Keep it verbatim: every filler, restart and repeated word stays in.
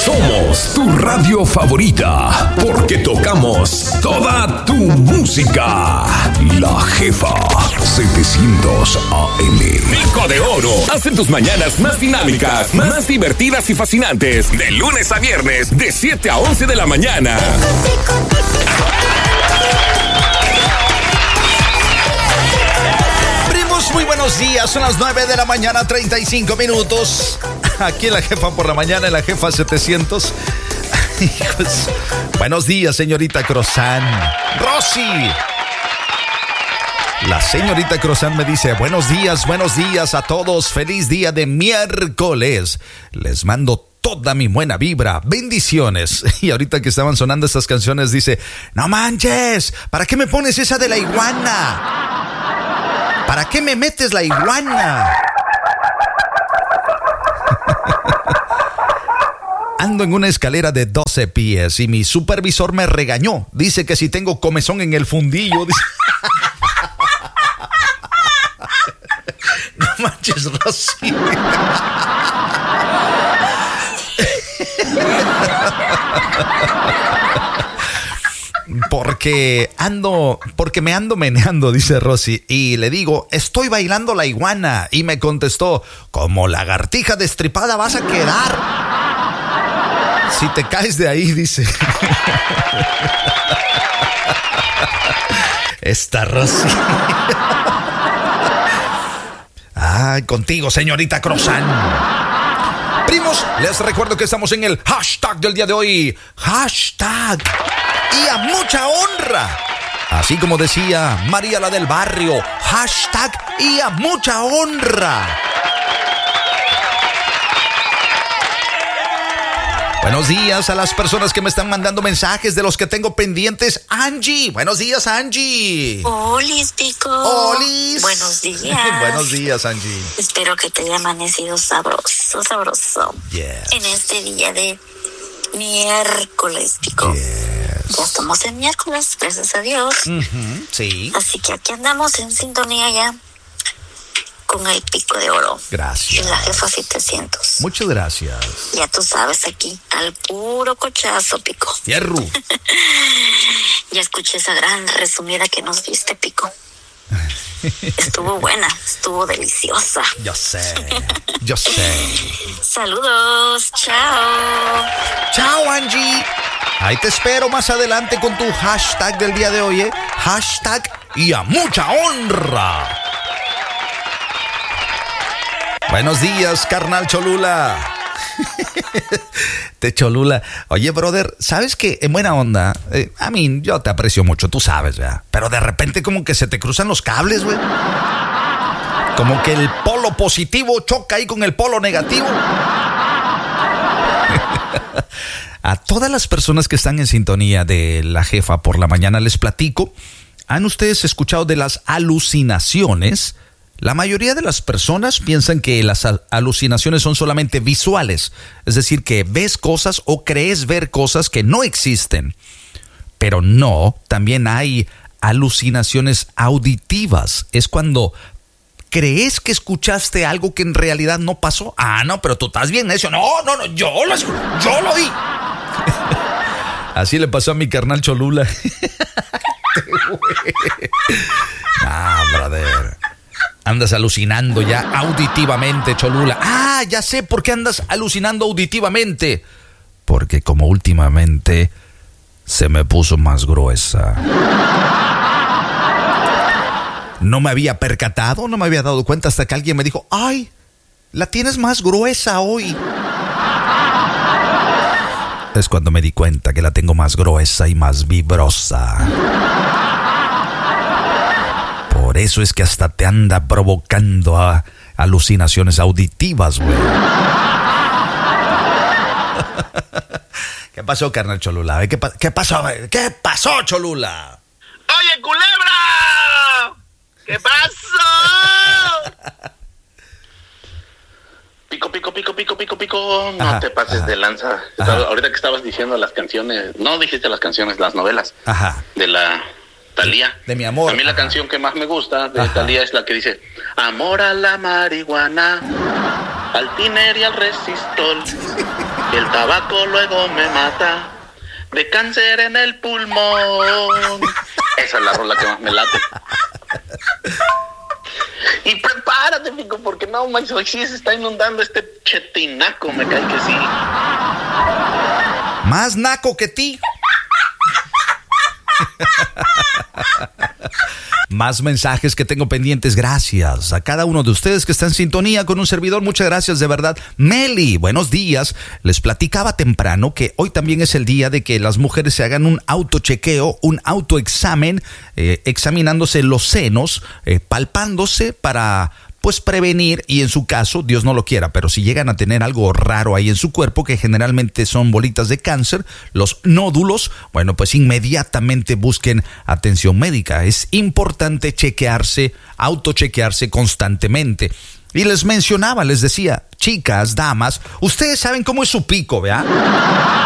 Somos tu radio favorita porque tocamos toda tu música. La Jefa setecientos A M. Pico de Oro. Hacen tus mañanas más dinámicas, más divertidas y fascinantes. De lunes a viernes, de siete a once de la mañana. Primos, muy buenos días. Son las nueve de la mañana, treinta y cinco minutos. Aquí en La Jefa por la mañana, en La Jefa setecientos. Hijos. Buenos días, señorita Croissant. Rosy. La señorita Croissant me dice: buenos días, buenos días a todos. Feliz día de miércoles. Les mando toda mi buena vibra. Bendiciones. Y ahorita que estaban sonando estas canciones dice: no manches, ¿para qué me pones esa de la iguana? ¿Para qué me metes la iguana? Ando en una escalera de doce pies y mi supervisor me regañó. Dice que si tengo comezón en el fundillo. Dice... No manches, Rosy. Porque ando, porque me ando meneando, dice Rosy. Y le digo: estoy bailando la iguana. Y me contestó: como lagartija destripada vas a quedar si te caes de ahí, dice. Esta Rosy. Ay, contigo, señorita Croissant. Primos, les recuerdo que estamos en el hashtag del día de hoy. Hashtag y a mucha honra. Así como decía María la del barrio. Hashtag y a mucha honra. Buenos días a las personas que me están mandando mensajes, de los que tengo pendientes. Angie, buenos días, Angie. Olis, Pico. Olis. Buenos días. Buenos días, Angie. Espero que te haya amanecido sabroso, sabroso. Yes. En este día de miércoles, Pico. Yes. Ya estamos en miércoles, gracias a Dios. Uh-huh, sí. Así que aquí andamos en sintonía ya con el Pico de Oro. Gracias. En La Jefa setecientos. Muchas gracias. Ya tú sabes, aquí, al puro cochazo, Pico. Fierro. Ya escuché esa gran resumida que nos diste, Pico. Estuvo buena, estuvo deliciosa. Yo sé, yo sé. Saludos, chao. Chao, Angie. Ahí te espero más adelante con tu hashtag del día de hoy, ¿eh? Hashtag y a mucha honra. Buenos días, carnal Cholula. Te Cholula. Oye, brother, ¿sabes qué? En buena onda, eh, I mean, yo te aprecio mucho, tú sabes, ¿verdad? Pero de repente como que se te cruzan los cables, güey. Como que el polo positivo choca ahí con el polo negativo. A todas las personas que están en sintonía de La Jefa por la mañana les platico. ¿Han ustedes escuchado de las alucinaciones? La mayoría de las personas piensan que las alucinaciones son solamente visuales, es decir, que ves cosas o crees ver cosas que no existen. Pero no, también hay alucinaciones auditivas. Es cuando crees que escuchaste algo que en realidad no pasó. Ah, no, pero tú estás bien necio. No, no, no, yo lo, yo lo oí. Así le pasó a mi carnal Cholula. Ah, brother. Andas alucinando ya auditivamente, Cholula. Ah, ya sé por qué andas alucinando auditivamente. Porque como últimamente se me puso más gruesa. No me había percatado, no me había dado cuenta hasta que alguien me dijo: ay, la tienes más gruesa hoy. Es cuando me di cuenta que la tengo más gruesa y más vibrosa. Por eso es que hasta te anda provocando a alucinaciones auditivas, güey. ¿Qué pasó, carnal Cholula? ¿Qué, pa- ¿Qué pasó? ¿Qué pasó, Cholula? ¡Oye, culebra! ¿Qué pasó? Pico, pico, pico, pico, pico, pico. No Ajá, te pases ajá, de lanza. ajá. Ahorita que estabas diciendo las canciones, no dijiste las canciones, las novelas. Ajá. De la Thalía. De mi amor. A mí la Ajá. canción que más me gusta de Ajá. Thalía es la que dice: amor a la marihuana, al tiner y al resistol, Y el tabaco luego me mata de cáncer en el pulmón. Esa es la rola que más me late. Y prepárate, Pico, porque no, Max, hoy sí se está inundando este chetinaco, me cae que sí. Más naco que ti. Más mensajes que tengo pendientes. Gracias a cada uno de ustedes que está en sintonía con un servidor. Muchas gracias, de verdad. Meli, buenos días. Les platicaba temprano que hoy también es el día de que las mujeres se hagan un autochequeo, un autoexamen, eh, examinándose los senos, eh, palpándose para pues prevenir, y en su caso, Dios no lo quiera, pero si llegan a tener algo raro ahí en su cuerpo, que generalmente son bolitas de cáncer, los nódulos, bueno, pues inmediatamente busquen atención médica. Es importante chequearse, autochequearse constantemente. Y les mencionaba, les decía, chicas, damas, ustedes saben cómo es su pico, ¿verdad?